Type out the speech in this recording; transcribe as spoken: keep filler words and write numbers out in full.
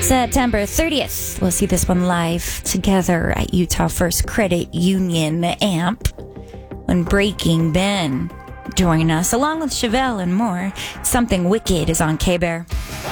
September thirtieth, we'll see this one live together at Utah First Credit Union A M P when Breaking Ben join us, along with Chevelle and more. Something Wicked is on K-Bear.